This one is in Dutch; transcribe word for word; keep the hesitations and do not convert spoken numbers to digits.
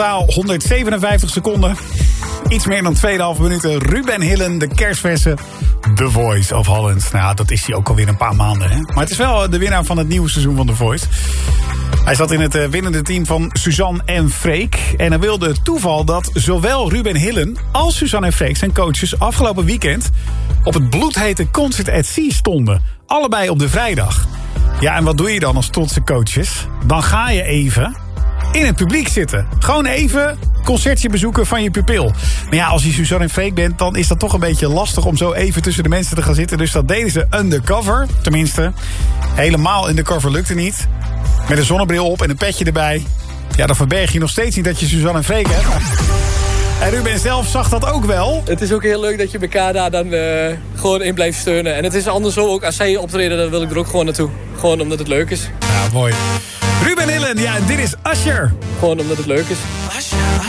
totaal honderdzevenenvijftig seconden. Iets meer dan twee komma vijf minuten. Ruben Hillen, de kerstverse The Voice of Holland. Nou, dat is hij ook alweer een paar maanden, hè? Maar het is wel de winnaar van het nieuwe seizoen van The Voice. Hij zat in het uh, winnende team van Suzanne en Freek. En dan wilde het toeval dat zowel Ruben Hillen als Suzanne en Freek, zijn coaches, afgelopen weekend op het bloedhete Concert at Sea stonden. Allebei op de vrijdag. Ja, en wat doe je dan als trotse coaches? Dan ga je even in het publiek zitten. Gewoon even concertje bezoeken van je pupil. Maar ja, als je Suzanne en Freek bent, dan is dat toch een beetje lastig om zo even tussen de mensen te gaan zitten. Dus dat deden ze undercover. Tenminste, helemaal undercover lukte niet. Met een zonnebril op en een petje erbij. Ja, dan verberg je nog steeds niet dat je Suzanne en Freek hebt. En Ruben zelf zag dat ook wel. Het is ook heel leuk dat je elkaar daar dan uh, gewoon in blijft steunen. En het is andersom ook. Als zij optreden, dan wil ik er ook gewoon naartoe. Gewoon omdat het leuk is. Ja, mooi. Ruben Hillen, ja, en dit is Usher. Gewoon omdat het leuk is. Usher.